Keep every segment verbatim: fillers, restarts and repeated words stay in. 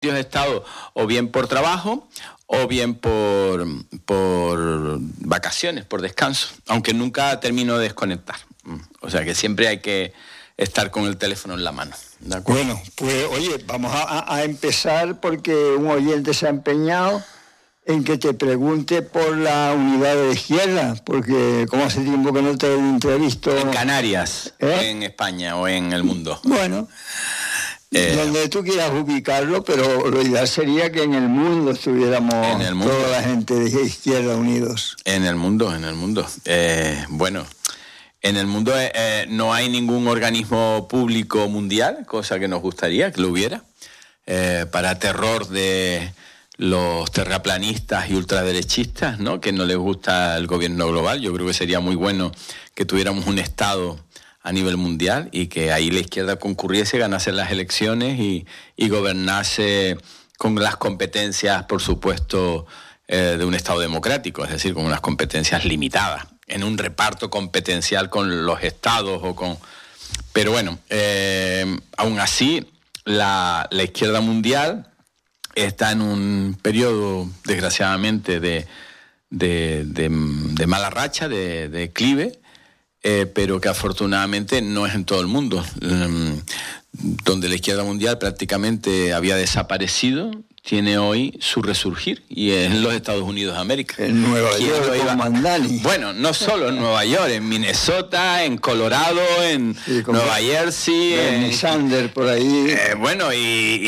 Yo he estado o bien por trabajo o bien por, por vacaciones, por descanso, aunque nunca termino de desconectar. O sea que siempre hay que estar con el teléfono en la mano. ¿De acuerdo? Bueno, pues oye, vamos a, a empezar porque un oyente se ha empeñado en que te pregunte por la unidad de izquierda, porque como hace tiempo que no te he entrevisto... En Canarias, ¿eh? En España o en el mundo. Bueno... Eh, donde tú quieras ubicarlo, pero lo ideal sería que en el mundo estuviéramos en el mundo, toda la gente de izquierda unidos. En el mundo, en el mundo. Eh, bueno, en el mundo eh, no hay ningún organismo público mundial, cosa que nos gustaría que lo hubiera, eh, para terror de los terraplanistas y ultraderechistas, ¿no? Que no les gusta el gobierno global. Yo creo que sería muy bueno que tuviéramos un Estado a nivel mundial y que ahí la izquierda concurriese, ganase las elecciones y, y gobernase con las competencias, por supuesto, eh, de un Estado democrático, es decir, con unas competencias limitadas, en un reparto competencial con los estados o con... Pero bueno, eh, aún así, la, la izquierda mundial está en un periodo, desgraciadamente, de, de, de, de mala racha, de, de declive, Eh, pero que afortunadamente no es en todo el mundo, um, donde la izquierda mundial prácticamente había desaparecido, tiene hoy su resurgir, y es en los Estados Unidos de América. En Nueva York, con Mandani. Bueno, no solo en Nueva York, en Minnesota, en Colorado, en sí, Nueva Jersey, en Sanders por ahí. Eh, bueno, y,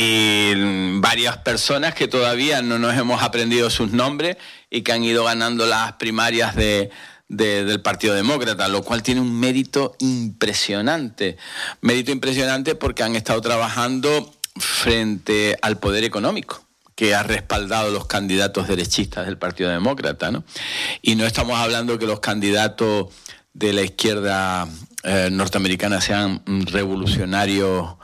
y varias personas que todavía no nos hemos aprendido sus nombres y que han ido ganando las primarias de De, del Partido Demócrata, lo cual tiene un mérito impresionante. Mérito impresionante porque han estado trabajando frente al poder económico que ha respaldado los candidatos derechistas del Partido Demócrata, ¿no? Y no estamos hablando que los candidatos de la izquierda eh, norteamericana sean revolucionarios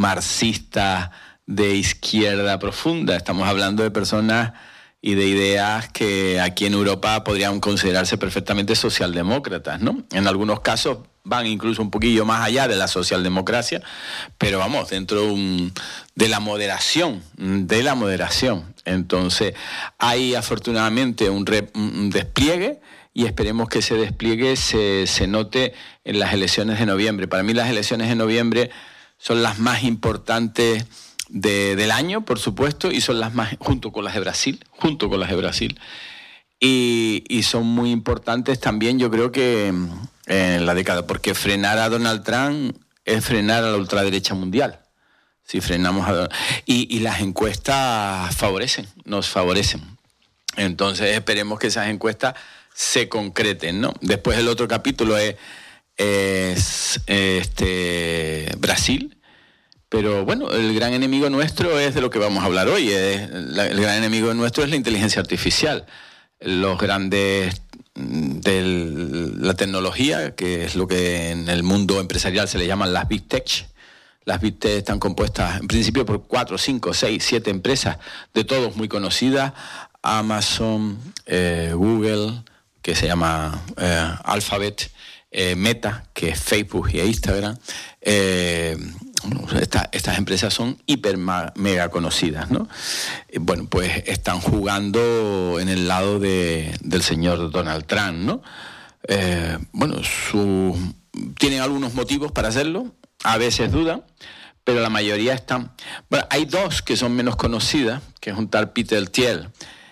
marxistas de izquierda profunda. Estamos hablando de personas y de ideas que aquí en Europa podrían considerarse perfectamente socialdemócratas, ¿no? En algunos casos van incluso un poquillo más allá de la socialdemocracia, pero vamos, dentro de, un, de la moderación, de la moderación. Entonces, hay afortunadamente un, re, un despliegue y esperemos que ese despliegue se, se note en las elecciones de noviembre. Para mí las elecciones de noviembre son las más importantes De, del año, por supuesto, y son las más, junto con las de Brasil, junto con las de Brasil, y, y son muy importantes también, yo creo que en la década, porque frenar a Donald Trump es frenar a la ultraderecha mundial. Si frenamos a y, y las encuestas favorecen, nos favorecen. Entonces esperemos que esas encuestas se concreten, ¿no? Después el otro capítulo es, es este, Brasil. Pero bueno, el gran enemigo nuestro es de lo que vamos a hablar hoy. Es, la, el gran enemigo nuestro es la inteligencia artificial. Los grandes de la tecnología, que es lo que en el mundo empresarial se le llaman las Big Tech. Las Big Tech están compuestas en principio por cuatro, cinco, seis, siete empresas, de todos muy conocidas. Amazon, eh, Google, que se llama eh, Alphabet, eh, Meta, que es Facebook y Instagram. Eh, Esta, estas empresas son hiper mega conocidas, ¿no? Bueno, pues están jugando en el lado de, del señor Donald Trump, ¿no? Eh, bueno, su, tienen algunos motivos para hacerlo, a veces dudan, pero la mayoría están... Bueno, hay dos que son menos conocidas, que es un tal Peter Thiel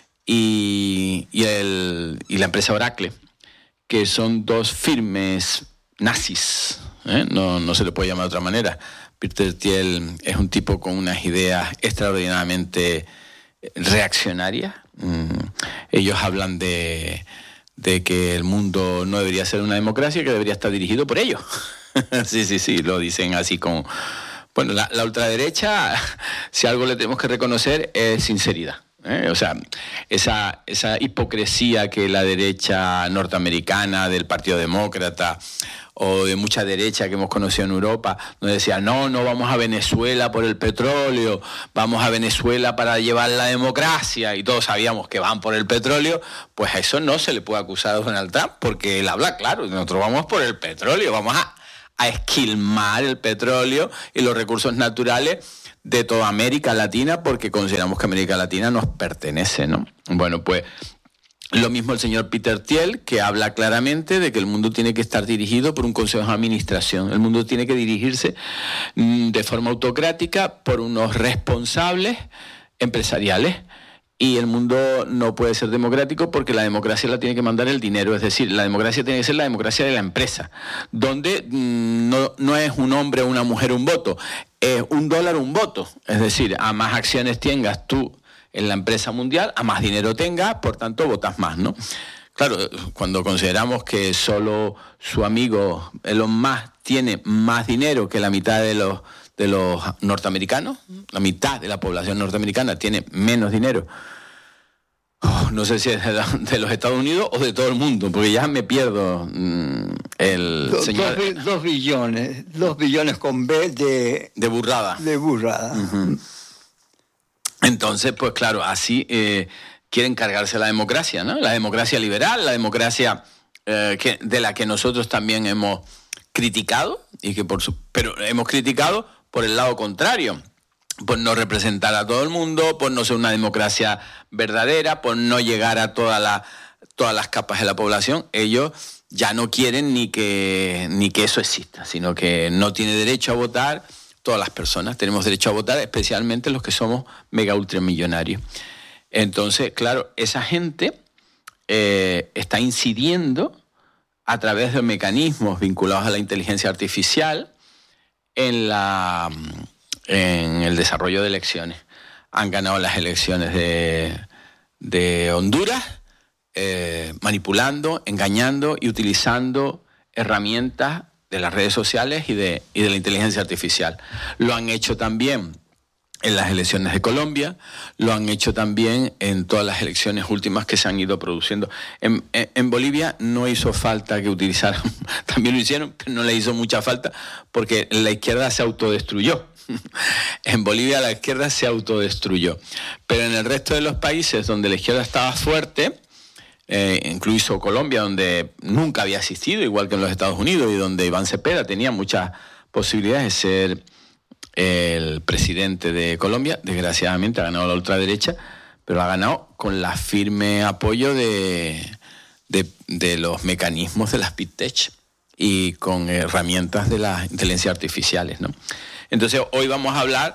y, y, el, y la empresa Oracle, que son dos firmes nazis, ¿eh? No, no se le puede llamar de otra manera. Peter Thiel es un tipo con unas ideas extraordinariamente reaccionarias. Mm, ellos hablan de, de que el mundo no debería ser una democracia, que debería estar dirigido por ellos. sí, sí, sí, lo dicen así como... Bueno, la, la ultraderecha, si algo le tenemos que reconocer, es sinceridad. ¿eh? O sea, esa, esa hipocresía que la derecha norteamericana del Partido Demócrata o de mucha derecha que hemos conocido en Europa, nos decía, no, no vamos a Venezuela por el petróleo, vamos a Venezuela para llevar la democracia, y todos sabíamos que van por el petróleo, pues a eso no se le puede acusar a Donald Trump, porque él habla claro, nosotros vamos por el petróleo, vamos a, a esquilmar el petróleo y los recursos naturales de toda América Latina, porque consideramos que América Latina nos pertenece, ¿no? Bueno, pues lo mismo el señor Peter Thiel, que habla claramente de que el mundo tiene que estar dirigido por un consejo de administración. El mundo tiene que dirigirse mmm, de forma autocrática por unos responsables empresariales. Y el mundo no puede ser democrático porque la democracia la tiene que mandar el dinero. Es decir, la democracia tiene que ser la democracia de la empresa, donde mmm, no, no es un hombre o una mujer un voto, es un dólar un voto. Es decir, a más acciones tengas tú en la empresa mundial, a más dinero tengas, por tanto votas más, ¿no? Claro, cuando consideramos que solo su amigo Elon Musk tiene más dinero que la mitad de los, de los norteamericanos, la mitad de la población norteamericana tiene menos dinero, oh, no sé si es de, la, de los Estados Unidos o de todo el mundo, porque ya me pierdo mmm, el Do, señor... Dos, dos billones, dos billones con B de... De burrada. De burrada. Uh-huh. Entonces, pues claro, así eh, quieren cargarse la democracia, ¿no? La democracia liberal, la democracia eh, que, de la que nosotros también hemos criticado, y que por su, pero hemos criticado por el lado contrario, por no representar a todo el mundo, por no ser una democracia verdadera, por no llegar a toda la, todas las capas de la población. Ellos ya no quieren ni que, ni que eso exista, sino que no tiene derecho a votar. Todas las personas tenemos derecho a votar, especialmente los que somos mega ultramillonarios. Entonces, claro, esa gente eh, está incidiendo a través de mecanismos vinculados a la inteligencia artificial en, la, en el desarrollo de elecciones. Han ganado las elecciones de, de Honduras eh, manipulando, engañando y utilizando herramientas de las redes sociales y de, y de la inteligencia artificial. Lo han hecho también en las elecciones de Colombia, lo han hecho también en todas las elecciones últimas que se han ido produciendo. En, en, en Bolivia no hizo falta que utilizaran, también lo hicieron, pero no le hizo mucha falta porque la izquierda se autodestruyó. En Bolivia la izquierda se autodestruyó. Pero en el resto de los países donde la izquierda estaba fuerte, Eh, incluso Colombia, donde nunca había asistido, igual que en los Estados Unidos, y donde Iván Cepeda tenía muchas posibilidades de ser el presidente de Colombia, desgraciadamente ha ganado la ultraderecha, pero ha ganado con la firme apoyo de, de, de los mecanismos de las Big Tech y con herramientas de las inteligencias artificiales, ¿no? Entonces hoy vamos a hablar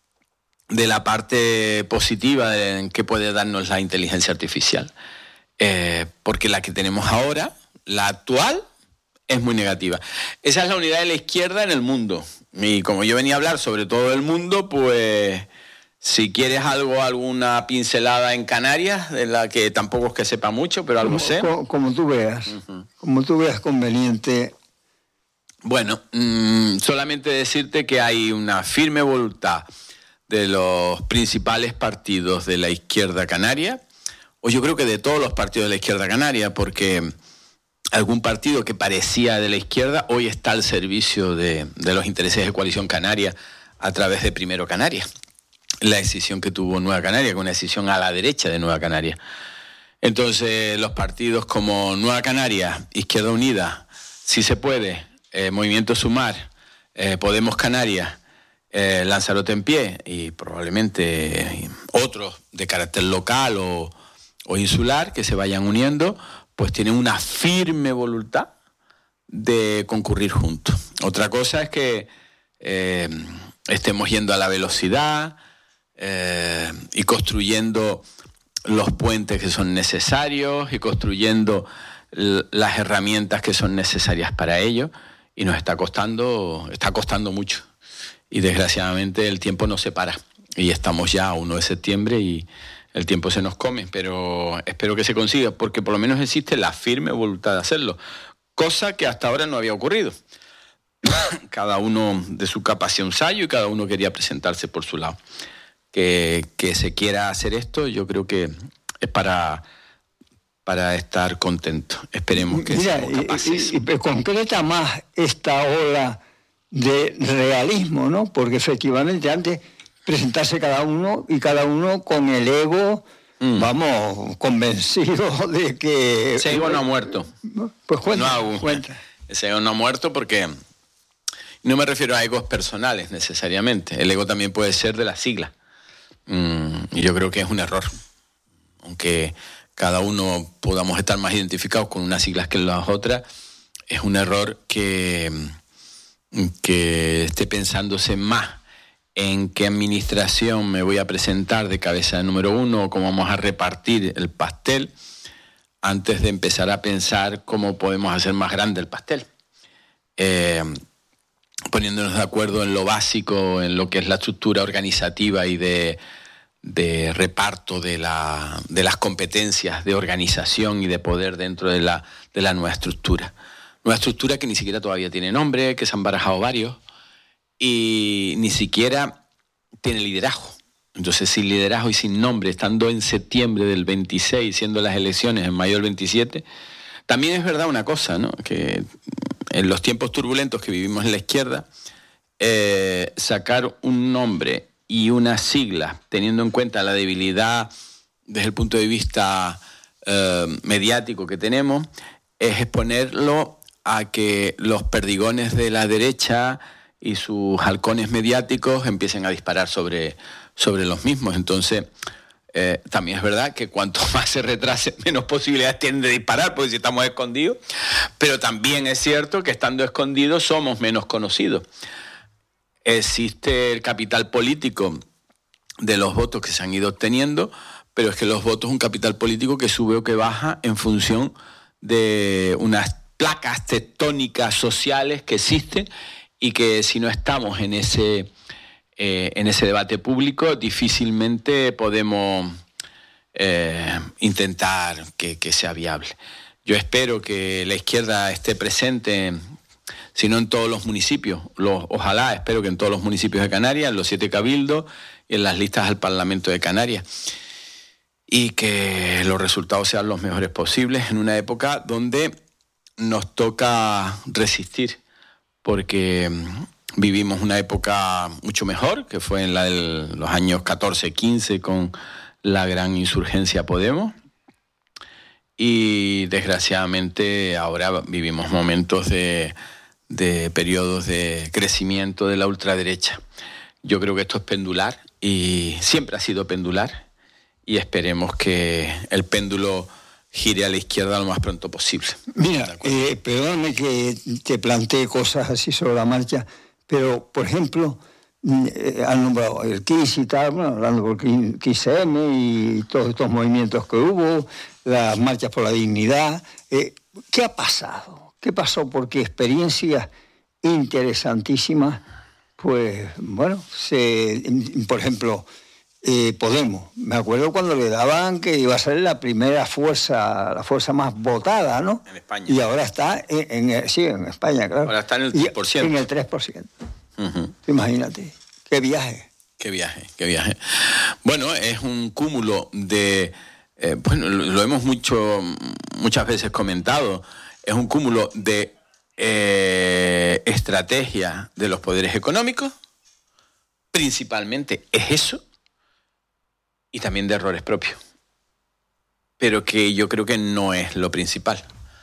de la parte positiva de, que puede darnos la inteligencia artificial. Eh, porque la que tenemos ahora, la actual, es muy negativa. Esa es la unidad de la izquierda en el mundo. Y como yo venía a hablar sobre todo el mundo, pues si quieres algo, alguna pincelada en Canarias, de la que tampoco es que sepa mucho, pero algo como, sé. Como, como tú veas, uh-huh. Como tú veas conveniente. Bueno, mmm, solamente decirte que hay una firme voluntad de los principales partidos de la izquierda canaria, o yo creo que de todos los partidos de la izquierda canaria, porque algún partido que parecía de la izquierda hoy está al servicio de, de los intereses de Coalición Canaria a través de Primero Canarias. La decisión que tuvo Nueva Canaria, con una decisión a la derecha de Nueva Canaria. Entonces, los partidos como Nueva Canaria, Izquierda Unida, Si se puede, eh, Movimiento Sumar, eh, Podemos Canarias, eh, Lanzarote en Pie y probablemente eh, otros de carácter local o o insular que se vayan uniendo, pues tienen una firme voluntad de concurrir juntos. Otra cosa es que eh, estemos yendo a la velocidad eh, y construyendo los puentes que son necesarios y construyendo l- las herramientas que son necesarias para ello, y nos está costando, está costando mucho. Y desgraciadamente el tiempo no se para. Y estamos ya a uno de septiembre y el tiempo se nos come, pero espero que se consiga, porque por lo menos existe la firme voluntad de hacerlo, cosa que hasta ahora no había ocurrido. Cada uno de su capacidad un sallo y cada uno quería presentarse por su lado. Que, que se quiera hacer esto, yo creo que es para, para estar contento. Esperemos que Mira, seamos capaces. Y, y, y concreta más esta ola de realismo, ¿no? Porque efectivamente antes presentarse cada uno y cada uno con el ego, mm. vamos, convencido de que... Ese ego no ha muerto. Pues cuenta, no, cuenta. Ese ego no ha muerto porque No me refiero a egos personales necesariamente. El ego también puede ser de las siglas. Mm, y yo creo que es un error. Aunque cada uno podamos estar más identificados con unas siglas que las otras, es un error que, que esté pensándose más en qué administración me voy a presentar de cabeza de número uno o cómo vamos a repartir el pastel, antes de empezar a pensar cómo podemos hacer más grande el pastel. Eh, poniéndonos de acuerdo en lo básico, en lo que es la estructura organizativa y de, de reparto de, la, de las competencias de organización y de poder dentro de la, de la nueva estructura. Nueva estructura que ni siquiera todavía tiene nombre, que se han barajado varios, y ni siquiera tiene liderazgo. Entonces, sin liderazgo y sin nombre, estando en septiembre del veintiséis, siendo las elecciones en mayo del veintisiete, también es verdad una cosa, ¿no? Que en los tiempos turbulentos que vivimos en la izquierda, eh, sacar un nombre y una sigla, teniendo en cuenta la debilidad desde el punto de vista eh, mediático que tenemos, es exponerlo a que los perdigones de la derecha y sus halcones mediáticos empiecen a disparar sobre, sobre los mismos. Entonces, eh, también es verdad que cuanto más se retrase, menos posibilidades tienen de disparar, porque si estamos escondidos, pero también es cierto que estando escondidos somos menos conocidos. Existe el capital político de los votos que se han ido obteniendo, pero es que los votos es un capital político que sube o que baja en función de unas placas tectónicas sociales que existen y que si no estamos en ese, eh, en ese debate público, difícilmente podemos eh, intentar que, que sea viable. Yo espero que la izquierda esté presente, si no en todos los municipios, los, ojalá, espero que en todos los municipios de Canarias, en los siete cabildos y en las listas al Parlamento de Canarias, y que los resultados sean los mejores posibles en una época donde nos toca resistir, porque vivimos una época mucho mejor, que fue en la de los años catorce quince con la gran insurgencia Podemos, y desgraciadamente ahora vivimos momentos de, de periodos de crecimiento de la ultraderecha. Yo creo que esto es pendular y siempre ha sido pendular, y esperemos que el péndulo gire a la izquierda lo más pronto posible. Mira, eh, perdóname que te plantee cosas así sobre la marcha, pero, por ejemplo, eh, han nombrado el K I S y tal, bueno, hablando por K I S M y todos estos movimientos que hubo, las marchas por la dignidad. Eh, ¿Qué ha pasado? ¿Qué pasó? Porque experiencias interesantísimas, pues, bueno, se, por ejemplo, Eh, Podemos, me acuerdo cuando le daban que iba a ser la primera fuerza, la fuerza más votada, ¿no? En España. Y ahora está en, en sí, en España, claro. Ahora está en el tres por ciento. Y en el tres por ciento. Uh-huh. Imagínate, qué viaje. Qué viaje, qué viaje. Bueno, es un cúmulo de, eh, bueno, lo, lo hemos mucho, muchas veces comentado, es un cúmulo de eh, estrategia de los poderes económicos, principalmente es eso, y también de errores propios, pero que yo creo que no es lo principal.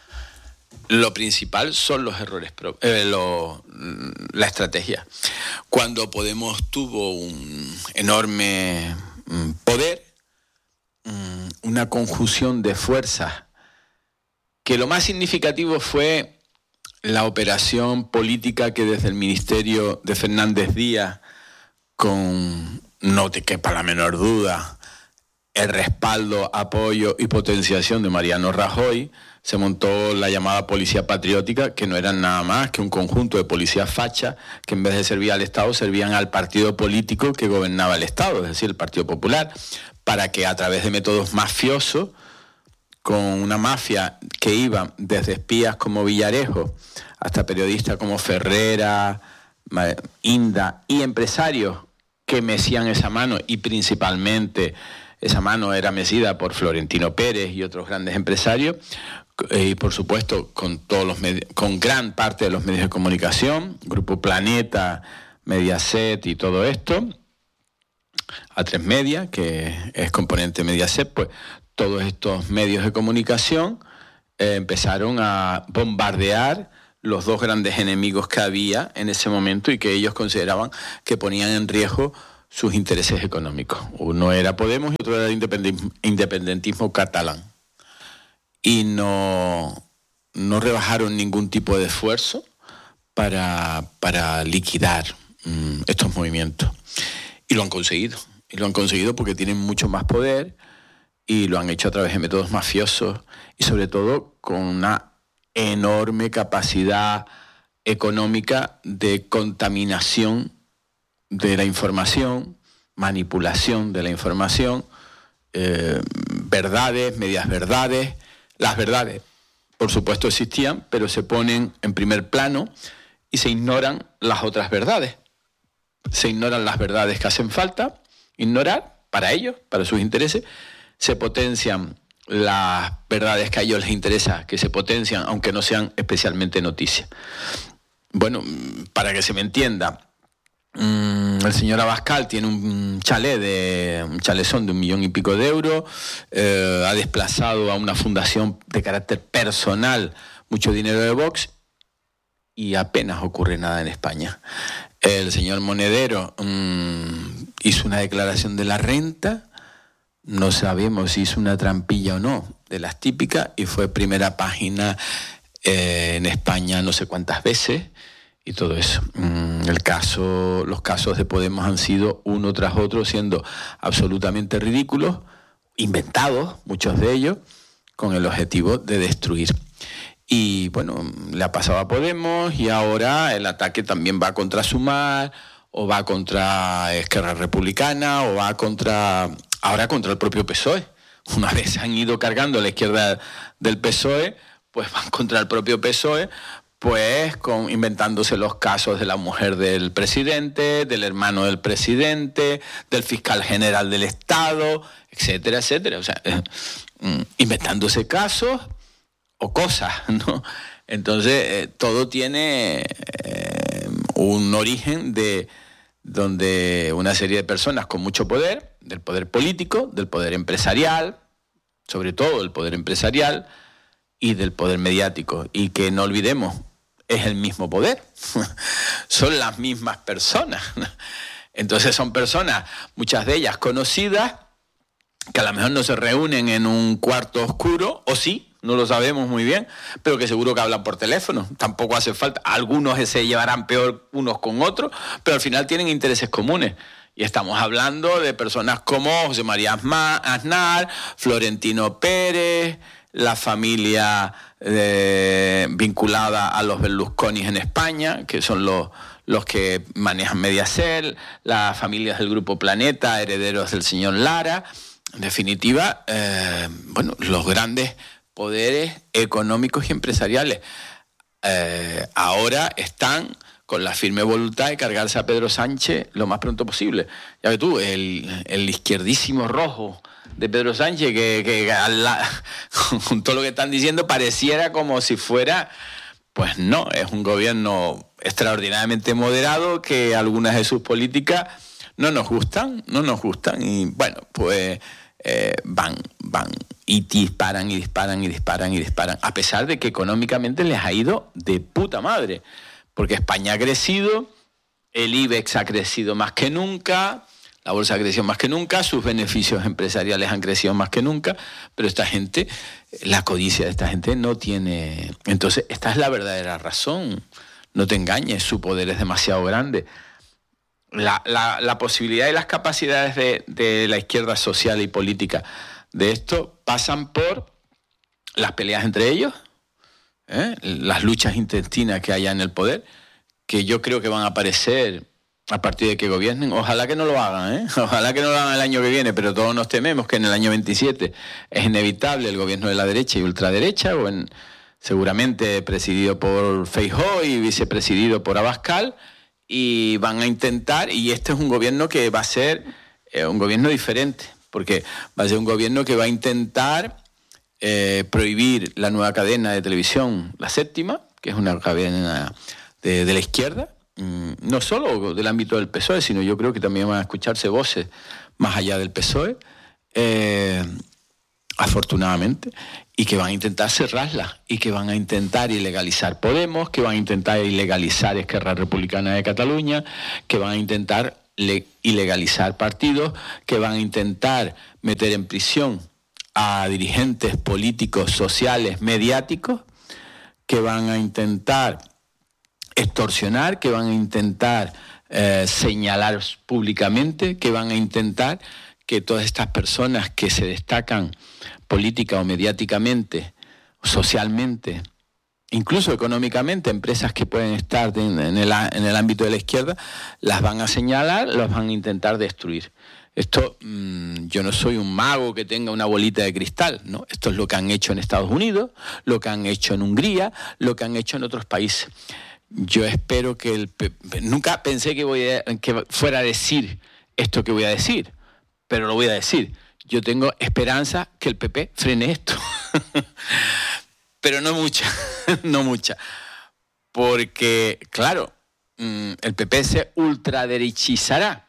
Lo principal son los errores propios, eh, lo, la estrategia. Cuando Podemos tuvo un enorme mm, poder, mm, una conjunción de fuerzas, que lo más significativo fue la operación política que desde el ministerio de Fernández Díaz, con, no te quepa la menor duda, el respaldo, apoyo y potenciación de Mariano Rajoy, se montó la llamada Policía Patriótica, que no eran nada más que un conjunto de policías fachas que en vez de servir al Estado servían al partido político que gobernaba el Estado, es decir, el Partido Popular, para que a través de métodos mafiosos, con una mafia que iba desde espías como Villarejo hasta periodistas como Ferrera, Inda y empresarios que mecían esa mano, y principalmente esa mano era mecida por Florentino Pérez y otros grandes empresarios, y por supuesto con todos los medios, con gran parte de los medios de comunicación, Grupo Planeta, Mediaset y todo esto, A tres Media, que es componente de Mediaset, pues todos estos medios de comunicación eh, empezaron a bombardear los dos grandes enemigos que había en ese momento y que ellos consideraban que ponían en riesgo sus intereses económicos. Uno era Podemos y otro era el independentismo, independentismo catalán. Y no, no rebajaron ningún tipo de esfuerzo para, para liquidar mmm, estos movimientos. Y lo han conseguido. Y lo han conseguido porque tienen mucho más poder y lo han hecho a través de métodos mafiosos y sobre todo con una enorme capacidad económica de contaminación de la información, manipulación de la información, eh, verdades, medias verdades. Las verdades, por supuesto, existían, pero se ponen en primer plano y se ignoran las otras verdades. Se ignoran las verdades que hacen falta ignorar para ellos, para sus intereses. Se potencian las verdades que a ellos les interesa que se potencian, aunque no sean especialmente noticias. Bueno, para que se me entienda, el señor Abascal tiene un chalet de un chalezón de un millón y pico de euros, eh, ha desplazado a una fundación de carácter personal mucho dinero de Vox y apenas ocurre nada en España. El señor Monedero mmm, hizo una declaración de la renta, no sabemos si hizo una trampilla o no, de las típicas, y fue primera página eh, en España no sé cuántas veces. Y todo eso. El caso, los casos de Podemos han sido uno tras otro siendo absolutamente ridículos, inventados, muchos de ellos, con el objetivo de destruir. Y bueno, le ha pasado a Podemos y ahora el ataque también va contra Sumar, o va contra Esquerra Republicana, o va contra, ahora contra el propio P S O E. Una vez han ido cargando a la izquierda del P S O E, pues van contra el propio P S O E, pues con, inventándose los casos de la mujer del presidente, del hermano del presidente, del fiscal general del Estado, etcétera, etcétera. O sea, eh, inventándose casos o cosas, ¿no? Entonces, eh, todo tiene eh, un origen de donde una serie de personas con mucho poder, del poder político, del poder empresarial, sobre todo del poder empresarial y del poder mediático. Y que no olvidemos, es el mismo poder, son las mismas personas. Entonces son personas, muchas de ellas conocidas, que a lo mejor no se reúnen en un cuarto oscuro, o sí, no lo sabemos muy bien, pero que seguro que hablan por teléfono, tampoco hace falta. Algunos se llevarán peor unos con otros, pero al final tienen intereses comunes. Y estamos hablando de personas como José María Aznar, Florentino Pérez, la familia eh, vinculada a los Berlusconi en España, que son los, los que manejan Mediaset, las familias del Grupo Planeta, herederos del señor Lara. En definitiva, eh, bueno, los grandes poderes económicos y empresariales eh, ahora están con la firme voluntad de cargarse a Pedro Sánchez lo más pronto posible. Ya ves tú, el, el izquierdísimo rojo de Pedro Sánchez, que, que la, con todo lo que están diciendo pareciera como si fuera, pues no, es un gobierno extraordinariamente moderado, que algunas de sus políticas no nos gustan, no nos gustan, y bueno, pues eh, van, van y disparan y disparan y disparan y disparan, a pesar de que económicamente les ha ido de puta madre, porque España ha crecido, el IBEX ha crecido más que nunca, la bolsa ha crecido más que nunca, sus beneficios empresariales han crecido más que nunca, pero esta gente, la codicia de esta gente no tiene... Entonces, esta es la verdadera razón. No te engañes, su poder es demasiado grande. La, la, la posibilidad y las capacidades de, de la izquierda social y política de esto pasan por las peleas entre ellos, ¿eh? Las luchas intestinas que haya en el poder, que yo creo que van a aparecer a partir de que gobiernen. Ojalá que no lo hagan, ¿eh? Ojalá que no lo hagan el año que viene, pero todos nos tememos que en el año veintisiete es inevitable el gobierno de la derecha y ultraderecha, o en, seguramente presidido por Feijóo y vicepresidido por Abascal, y van a intentar, y este es un gobierno que va a ser eh, un gobierno diferente, porque va a ser un gobierno que va a intentar eh, prohibir la nueva cadena de televisión, La Séptima, que es una cadena de, de la izquierda, no solo del ámbito del P S O E, sino yo creo que también van a escucharse voces más allá del P S O E. Eh, afortunadamente, y que van a intentar cerrarla, y que van a intentar ilegalizar Podemos, que van a intentar ilegalizar Esquerra Republicana de Cataluña, que van a intentar le- ilegalizar partidos, que van a intentar meter en prisión a dirigentes políticos, sociales, mediáticos, que van a intentar extorsionar, que van a intentar eh, señalar públicamente, que van a intentar que todas estas personas que se destacan política o mediáticamente, socialmente, incluso económicamente, empresas que pueden estar en el, en el ámbito de la izquierda, las van a señalar, las van a intentar destruir. Esto, mmm, yo no soy un mago que tenga una bolita de cristal, ¿no? Esto es lo que han hecho en Estados Unidos, lo que han hecho en Hungría, lo que han hecho en otros países. Yo espero que el... Nunca pensé que, voy a, que fuera a decir esto que voy a decir, pero lo voy a decir. Yo tengo esperanza que el P P frene esto. Pero no mucha, no mucha. Porque, claro, el P P se ultraderechizará.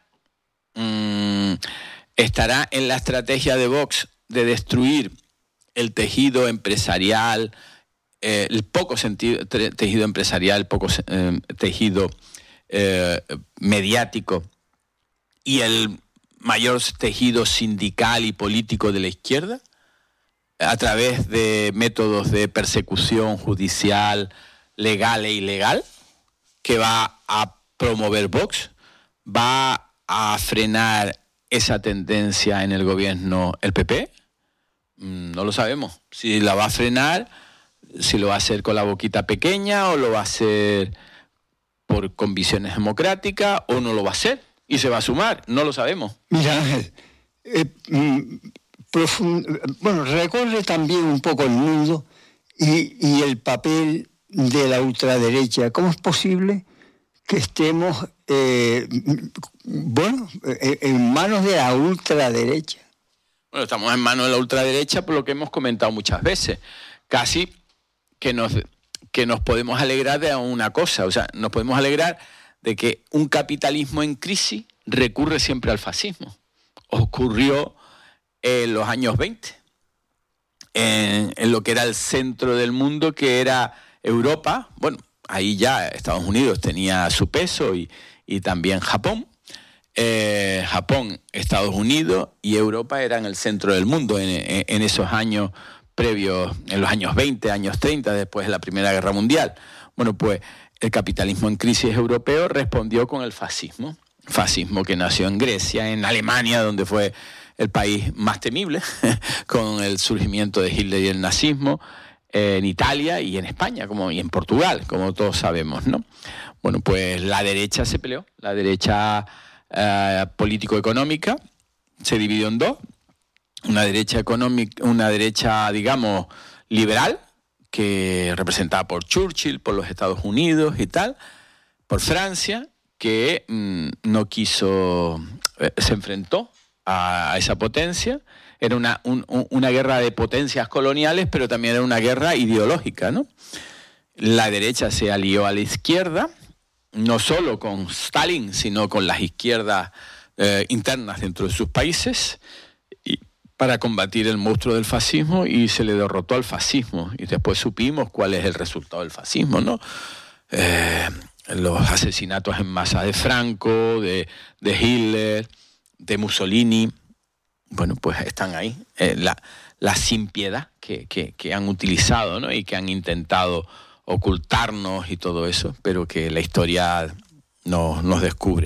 Estará en la estrategia de Vox de destruir el tejido empresarial, eh, el poco sentido, tejido empresarial, el poco eh, tejido eh, mediático y el mayor tejido sindical y político de la izquierda, a través de métodos de persecución judicial, legal e ilegal, que va a promover Vox, va a frenar esa tendencia en el gobierno el P P. No lo sabemos. Si la va a frenar, si lo va a hacer con la boquita pequeña o lo va a hacer por convicciones democráticas o no lo va a hacer y se va a sumar, no lo sabemos. Mira, Ángel, eh, profund... bueno, recorre también un poco el mundo y, y el papel de la ultraderecha. ¿Cómo es posible que estemos eh, bueno, en manos de la ultraderecha? Bueno, estamos en manos de la ultraderecha por lo que hemos comentado muchas veces. Casi que nos, que nos podemos alegrar de una cosa, o sea, nos podemos alegrar de que un capitalismo en crisis recurre siempre al fascismo. Ocurrió en los años veinte, en, en lo que era el centro del mundo, que era Europa. Bueno, ahí ya Estados Unidos tenía su peso y, y también Japón. Eh, Japón, Estados Unidos y Europa eran el centro del mundo en, en, en esos años previos, en los años veinte, años treinta, después de la Primera Guerra Mundial. Bueno, pues el capitalismo en crisis europeo respondió con el fascismo. Fascismo que nació en Grecia, en Alemania, donde fue el país más temible, con el surgimiento de Hitler y el nazismo, eh, en Italia y en España, como, y en Portugal, como todos sabemos, ¿no? Bueno, pues la derecha se peleó, la derecha eh, político-económica se dividió en dos, una derecha económica, una derecha, digamos, liberal, que representada por Churchill, por los Estados Unidos y tal, por Francia, que mmm, no quiso, eh, se enfrentó a, a esa potencia. Era una, un, una guerra de potencias coloniales, pero también era una guerra ideológica, ¿no? La derecha se alió a la izquierda, no solo con Stalin, sino con las izquierdas eh, internas dentro de sus países, y para combatir el monstruo del fascismo, y se le derrotó al fascismo. Y después supimos cuál es el resultado del fascismo, ¿no? Eh, los asesinatos en masa de Franco, de, de Hitler, de Mussolini. Bueno, pues están ahí. Eh, la, la sin piedad que, que, que han utilizado, ¿no? Y que han intentado ocultarnos y todo eso, pero que la historia nos, nos descubre.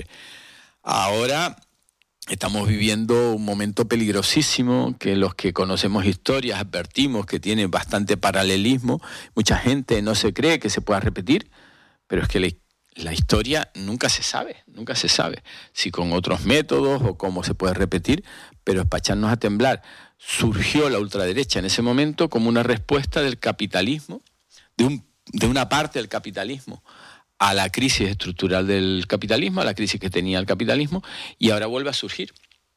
Ahora estamos viviendo un momento peligrosísimo, que los que conocemos historias advertimos que tiene bastante paralelismo. Mucha gente no se cree que se pueda repetir, pero es que la, la historia nunca se sabe, nunca se sabe si con otros métodos o cómo se puede repetir, pero es para echarnos a temblar. Surgió la ultraderecha en ese momento como una respuesta del capitalismo, de, un, de una parte del capitalismo, a la crisis estructural del capitalismo, a la crisis que tenía el capitalismo, y ahora vuelve a surgir.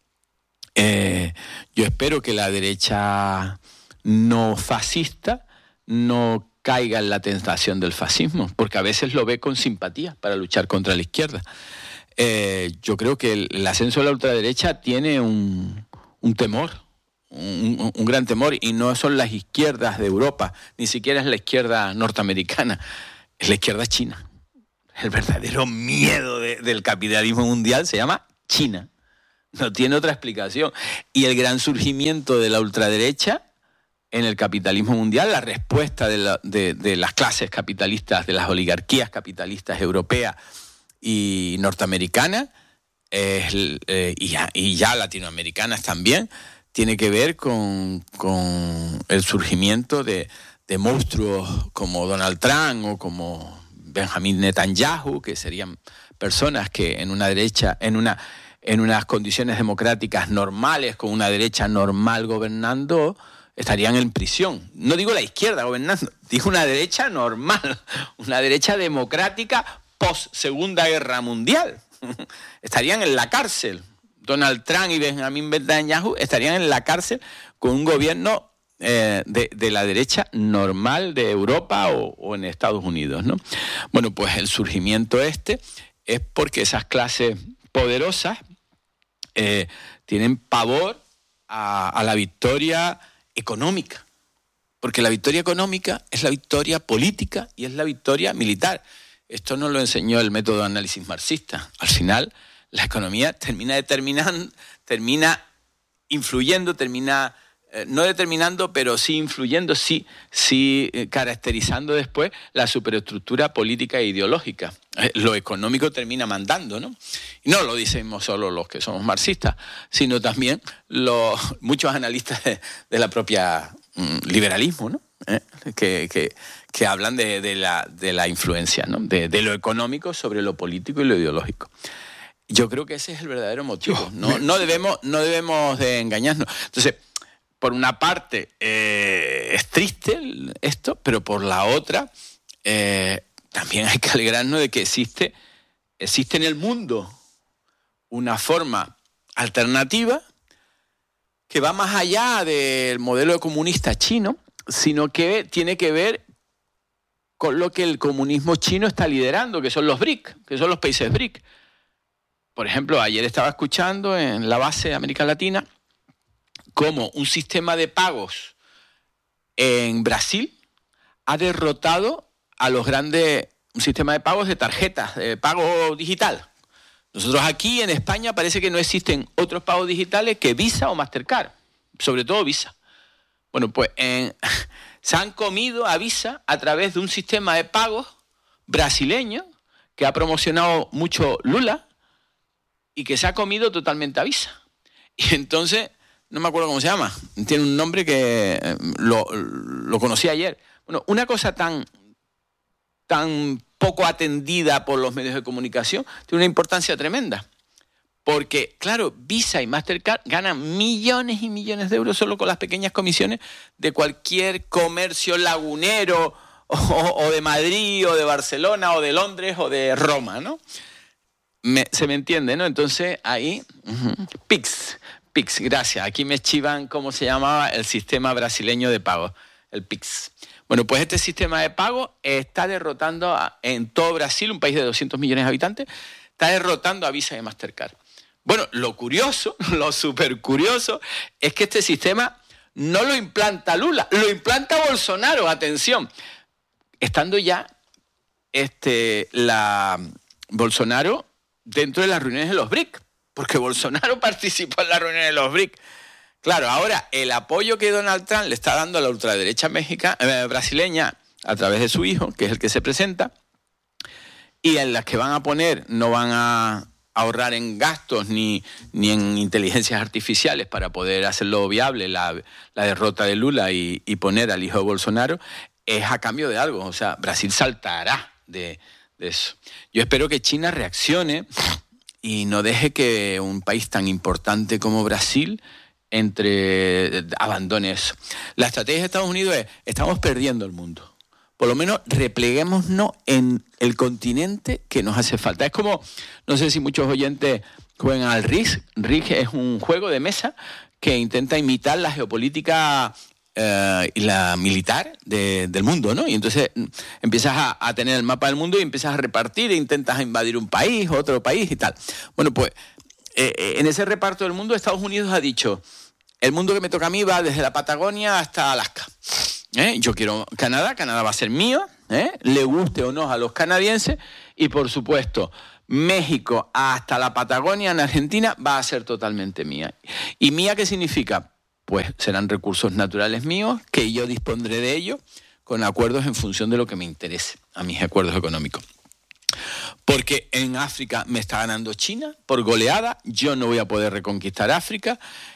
Eh, yo espero que la derecha no fascista no caiga en la tentación del fascismo, porque a veces lo ve con simpatía para luchar contra la izquierda. Eh, yo creo que el, el ascenso de la ultraderecha tiene un, un temor, un, un gran temor, y no son las izquierdas de Europa, ni siquiera es la izquierda norteamericana, es la izquierda china. El verdadero miedo de, del capitalismo mundial se llama China. No tiene otra explicación. Y el gran surgimiento de la ultraderecha en el capitalismo mundial, la respuesta de, la, de, de las clases capitalistas, de las oligarquías capitalistas europeas y norteamericanas, es, eh, y, ya, y ya latinoamericanas también, tiene que ver con, con el surgimiento de, de monstruos como Donald Trump o como Benjamin Netanyahu, que serían personas que en una derecha, en una, en unas condiciones democráticas normales, con una derecha normal gobernando, estarían en prisión. No digo la izquierda gobernando, digo una derecha normal, una derecha democrática post Segunda Guerra Mundial. Estarían en la cárcel. Donald Trump y Benjamin Netanyahu estarían en la cárcel con un gobierno Eh, de, de la derecha normal de Europa o, o en Estados Unidos, ¿no? Bueno, pues el surgimiento este es porque esas clases poderosas eh, tienen pavor a, a la victoria económica, porque la victoria económica es la victoria política y es la victoria militar. Esto nos lo enseñó el método de análisis marxista. Al final, la economía termina determinando, termina influyendo, termina Eh, no determinando, pero sí influyendo, sí, sí eh, caracterizando después la superestructura política e ideológica. Eh, lo económico termina mandando, ¿no? Y no lo decimos solo los que somos marxistas, sino también los, muchos analistas de, de la propia mm, liberalismo, ¿no? Eh, que, que, que hablan de, de, la, de la influencia, ¿no? De, de lo económico sobre lo político y lo ideológico. Yo creo que ese es el verdadero motivo. No, no, debemos, no debemos de engañarnos. Entonces, por una parte, eh, es triste esto, pero por la otra, eh, también hay que alegrarnos de que existe, existe en el mundo una forma alternativa que va más allá del modelo comunista chino, sino que tiene que ver con lo que el comunismo chino está liderando, que son los B R I C, que son los países B R I C. Por ejemplo, ayer estaba escuchando en la base de América Latina cómo un sistema de pagos en Brasil ha derrotado a los grandes, un sistema de pagos de tarjetas, de pago digital. Nosotros aquí en España parece que no existen otros pagos digitales que Visa o Mastercard, sobre todo Visa. Bueno, pues en, se han comido a Visa a través de un sistema de pagos brasileño que ha promocionado mucho Lula y que se ha comido totalmente a Visa. Y entonces, no me acuerdo cómo se llama, tiene un nombre que lo, lo conocí ayer. Bueno, una cosa tan, tan poco atendida por los medios de comunicación tiene una importancia tremenda. Porque, claro, Visa y Mastercard ganan millones y millones de euros solo con las pequeñas comisiones de cualquier comercio lagunero o, o de Madrid o de Barcelona o de Londres o de Roma, ¿no? Me, se me entiende, ¿no? Entonces, ahí, uh-huh. Pix, Pix, gracias. Aquí me chivan cómo se llamaba el sistema brasileño de pago, el Pix. Bueno, pues este sistema de pago está derrotando a, en todo Brasil, un país de doscientos millones de habitantes, está derrotando a Visa y Mastercard. Bueno, lo curioso, lo súper curioso, es que este sistema no lo implanta Lula, lo implanta Bolsonaro, atención. Estando ya este, la Bolsonaro dentro de las reuniones de los B R I C, porque Bolsonaro participó en las reuniones de los B R I C. Claro, ahora el apoyo que Donald Trump le está dando a la ultraderecha mexicana, eh, brasileña a través de su hijo, que es el que se presenta, y en las que van a poner, no van a ahorrar en gastos ni, ni en inteligencias artificiales para poder hacerlo viable la, la derrota de Lula y, y poner al hijo de Bolsonaro, es a cambio de algo. O sea, Brasil saltará de, de eso. Yo espero que China reaccione y no deje que un país tan importante como Brasil entre abandone eso. La estrategia de Estados Unidos es: estamos perdiendo el mundo. Por lo menos repleguémonos en el continente que nos hace falta. Es como, no sé si muchos oyentes juegan al R I G. R I G es un juego de mesa que intenta imitar la geopolítica eh, y la militar de, del mundo, ¿no? Y entonces empiezas a, a tener el mapa del mundo y empiezas a repartir e intentas invadir un país, otro país y tal. Bueno, pues eh, en ese reparto del mundo Estados Unidos ha dicho: el mundo que me toca a mí va desde la Patagonia hasta Alaska. ¿Eh? Yo quiero Canadá, Canadá va a ser mío, ¿eh? Le guste o no a los canadienses, y por supuesto México hasta la Patagonia en Argentina va a ser totalmente mía. ¿Y mía qué significa? Pues serán recursos naturales míos, que yo dispondré de ellos con acuerdos en función de lo que me interese, a mis acuerdos económicos. Porque en África me está ganando China por goleada, yo no voy a poder reconquistar África,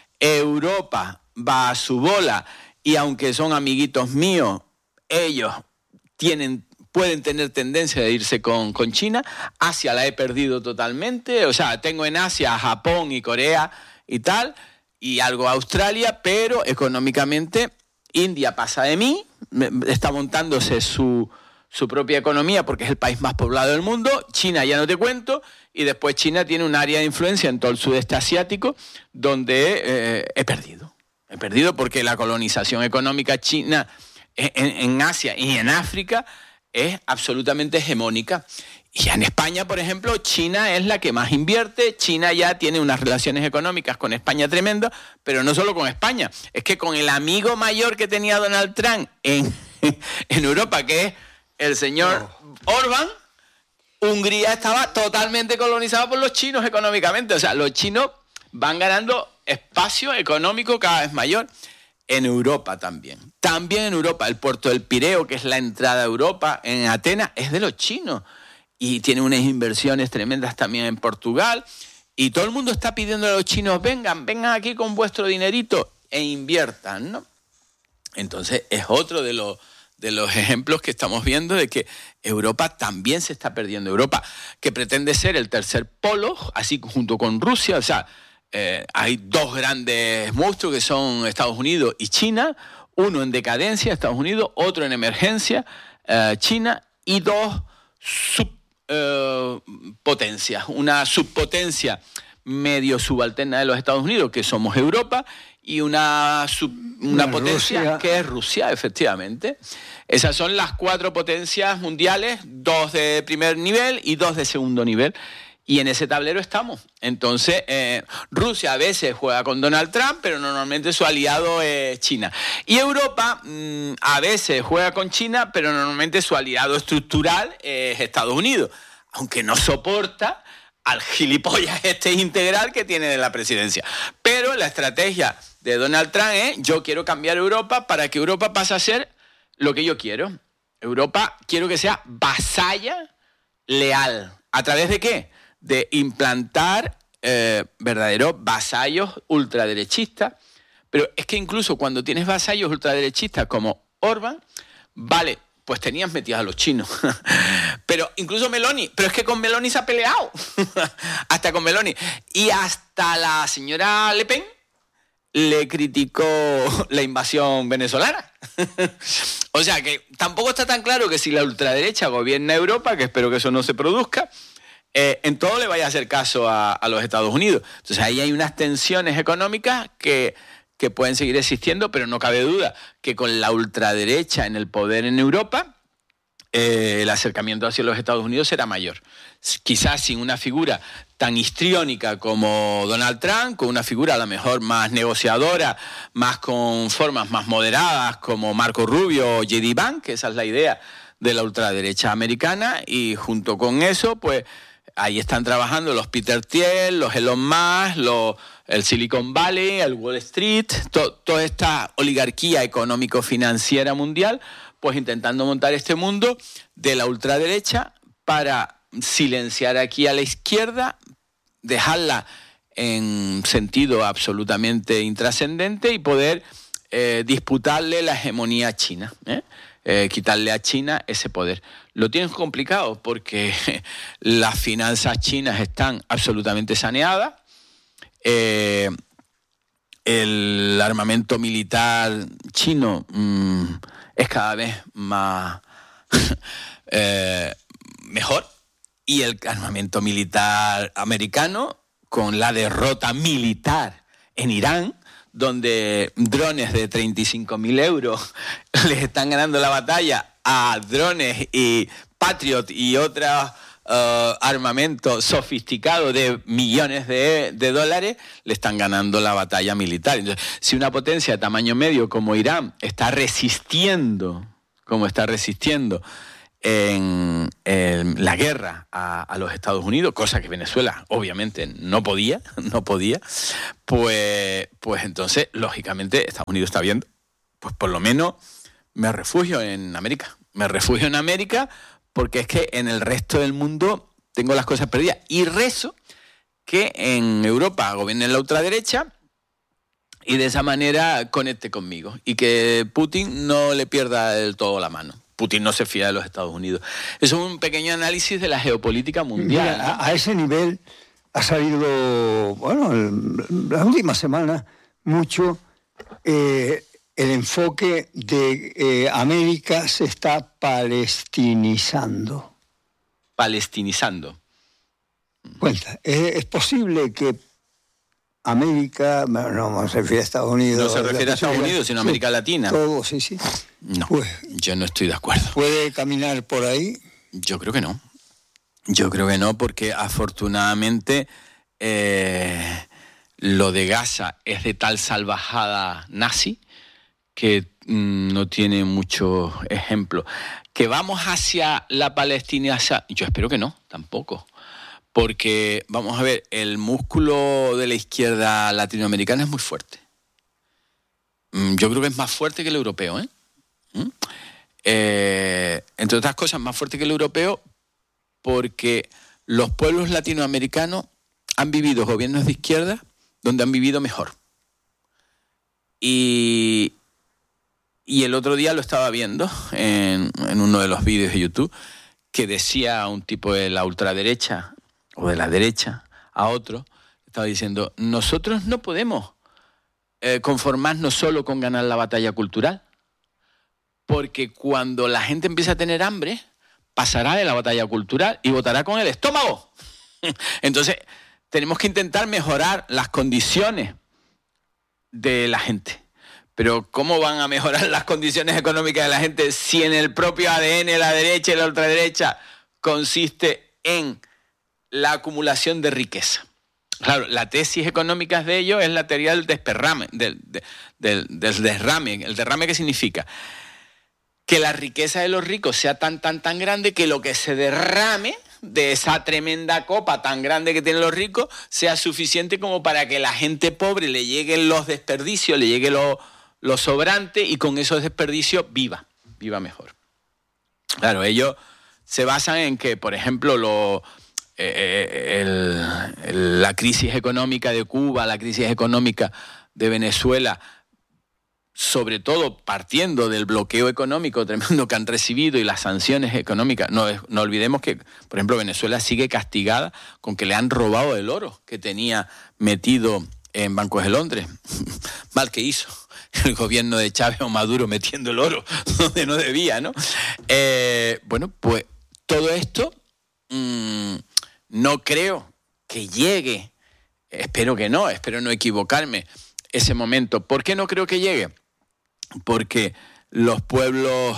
Europa va a su bola, y aunque son amiguitos míos, ellos tienen, pueden tener tendencia de irse con, con China. Asia la he perdido totalmente, o sea, tengo en Asia a Japón y Corea y tal, y algo Australia, pero económicamente India pasa de mí, está montándose su, su propia economía porque es el país más poblado del mundo. China ya no te cuento, y después China tiene un área de influencia en todo el sudeste asiático donde eh, he perdido. He perdido porque la colonización económica china en, en Asia y en África es absolutamente hegemónica. Y en España, por ejemplo, China es la que más invierte. China ya tiene unas relaciones económicas con España tremendas, pero no solo con España. Es que con el amigo mayor que tenía Donald Trump en, en Europa, que es el señor Orbán, Hungría estaba totalmente colonizada por los chinos económicamente. O sea, los chinos van ganando espacio económico cada vez mayor. En Europa también. También en Europa, el puerto del Pireo, que es la entrada a Europa, en Atenas, es de los chinos. Y tiene unas inversiones tremendas también en Portugal. Y todo el mundo está pidiendo a los chinos, vengan, vengan aquí con vuestro dinerito e inviertan, ¿no? Entonces es otro de los, de los ejemplos que estamos viendo de que Europa también se está perdiendo. Europa, que pretende ser el tercer polo, así junto con Rusia, o sea, Eh, hay dos grandes monstruos que son Estados Unidos y China, uno en decadencia, Estados Unidos, otro en emergencia, eh, China, y dos subpotencias, eh, una subpotencia medio subalterna de los Estados Unidos, que somos Europa, y una, sub, una potencia Rusia. Que es Rusia, efectivamente. Esas son las cuatro potencias mundiales, dos de primer nivel y dos de segundo nivel. Y en ese tablero estamos. Entonces, eh, Rusia a veces juega con Donald Trump, pero normalmente su aliado es China. Y Europa mmm, a veces juega con China, pero normalmente su aliado estructural es Estados Unidos, aunque no soporta al gilipollas este integral que tiene de la presidencia. Pero la estrategia de Donald Trump es: yo quiero cambiar Europa para que Europa pase a ser lo que yo quiero. Europa quiero que sea vasalla leal. ¿A través de qué? De implantar eh, verdaderos vasallos ultraderechistas. Pero es que incluso cuando tienes vasallos ultraderechistas como Orbán, vale, pues tenías metidos a los chinos. Pero incluso Meloni, pero es que con Meloni se ha peleado. Hasta con Meloni. Y hasta la señora Le Pen le criticó la invasión venezolana. O sea que tampoco está tan claro que si la ultraderecha gobierna Europa, que espero que eso no se produzca, Eh, en todo le vaya a hacer caso a, a los Estados Unidos. Entonces ahí hay unas tensiones económicas que, que pueden seguir existiendo, pero no cabe duda que con la ultraderecha en el poder en Europa, eh, el acercamiento hacia los Estados Unidos será mayor. Quizás sin una figura tan histriónica como Donald Trump, con una figura a lo mejor más negociadora, más con formas más moderadas como Marco Rubio o J D Vance, que esa es la idea de la ultraderecha americana, y junto con eso, pues ahí están trabajando los Peter Thiel, los Elon Musk, los, el Silicon Valley, el Wall Street, to, toda esta oligarquía económico-financiera mundial, pues intentando montar este mundo de la ultraderecha para silenciar aquí a la izquierda, dejarla en sentido absolutamente intrascendente y poder eh, disputarle la hegemonía a China, ¿eh? Eh, quitarle a China ese poder. Lo tienen complicado porque las finanzas chinas están absolutamente saneadas, eh, el armamento militar chino mmm, es cada vez más eh, mejor, y el armamento militar americano, con la derrota militar en Irán, donde drones de treinta y cinco mil euros les están ganando la batalla a drones y Patriot y otras uh, armamento sofisticado de millones de, de dólares, le están ganando la batalla militar. Entonces, si una potencia de tamaño medio como Irán está resistiendo, como está resistiendo en, en la guerra a, a los Estados Unidos, cosa que Venezuela obviamente no podía, no podía, pues, pues entonces, lógicamente, Estados Unidos está viendo, pues por lo menos me refugio en América. Me refugio en América porque es que en el resto del mundo tengo las cosas perdidas. Y rezo que en Europa gobierne la ultraderecha y de esa manera conecte conmigo. Y que Putin no le pierda del todo la mano. Putin no se fía de los Estados Unidos. Eso es un pequeño análisis de la geopolítica mundial. Mira, a, a ese nivel ha salido, bueno, el, la última semana, mucho... Eh, el enfoque de eh, América se está palestinizando. Palestinizando. Cuenta, ¿es, es posible que América, no, no se refiere a Estados Unidos... No se refiere a Estados Unidos, sino a América sí, Latina. Todo, sí, sí. No, pues, yo no estoy de acuerdo. ¿Puede caminar por ahí? Yo creo que no. Yo creo que no, porque afortunadamente eh, lo de Gaza es de tal salvajada nazi que mmm, no tiene muchos ejemplos. ¿Que vamos hacia la Palestina? Yo espero que no, tampoco. Porque, vamos a ver, el músculo de la izquierda latinoamericana es muy fuerte. Mm, yo creo que es más fuerte que el europeo, ¿eh? ¿Mm? Eh, entre otras cosas, más fuerte que el europeo porque los pueblos latinoamericanos han vivido gobiernos de izquierda donde han vivido mejor. Y... Y el otro día lo estaba viendo en, en uno de los vídeos de YouTube que decía un tipo de la ultraderecha o de la derecha a otro, estaba diciendo, nosotros no podemos eh, conformarnos solo con ganar la batalla cultural, porque cuando la gente empiece a tener hambre, pasará de la batalla cultural y votará con el estómago. Entonces, tenemos que intentar mejorar las condiciones de la gente. Pero ¿cómo van a mejorar las condiciones económicas de la gente si en el propio A D N de la derecha y la ultraderecha consiste en la acumulación de riqueza? Claro, la tesis económica de ello es la teoría del desperrame, del, del, del derrame. ¿El derrame qué significa? Que la riqueza de los ricos sea tan, tan, tan grande que lo que se derrame de esa tremenda copa tan grande que tienen los ricos sea suficiente como para que la gente pobre le lleguen los desperdicios, le llegue lo, lo sobrante y con esos desperdicios viva, viva mejor. Claro, ellos se basan en que, por ejemplo, lo, eh, el, el, la crisis económica de Cuba, la crisis económica de Venezuela, sobre todo partiendo del bloqueo económico tremendo que han recibido y las sanciones económicas. No, no olvidemos que, por ejemplo, Venezuela sigue castigada con que le han robado el oro que tenía metido en bancos de Londres. Mal que hizo el gobierno de Chávez o Maduro metiendo el oro donde no debía, ¿no? Eh, bueno, pues todo esto mmm, no creo que llegue, espero que no, espero no equivocarme, ese momento. ¿Por qué no creo que llegue? Porque los pueblos